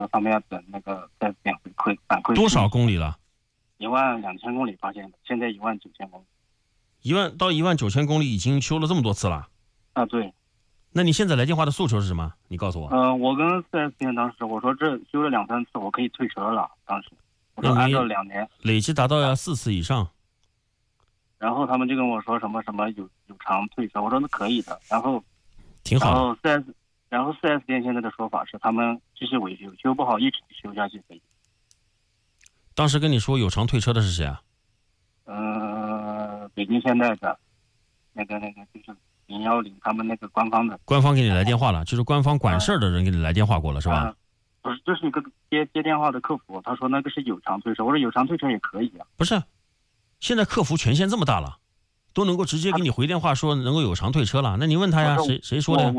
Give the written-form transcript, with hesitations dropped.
说他们要等那个4S店反馈。 多少公里了 12000公里发现的，现在19000公里。 到19000公里已经修了这么多次了。 啊，对。 那你现在来电话的诉求是什么？你告诉我。 我跟4S店当时我说这修了2-3次，我可以退车了。当时我说按照2年， 累计达到要4次以上。 然后他们就跟我说什么有偿退车，我说那可以的。然后挺好。 然后 4S 店现在的说法是他们继续维修，修不好一直修下去可以。 当时跟你说有偿退车的是谁啊？ 北京现代的那个就是010，他们那个官方的。 官方给你来电话了，就是官方管事儿的人给你来电话过了，是吧？ 不是，这是一个接电话的客服，他说那个是有偿退车，我说有偿退车也可以啊。 不是，现在客服权限这么大了，都能够直接给你回电话说能够有偿退车了，那你问他呀，谁说的呀？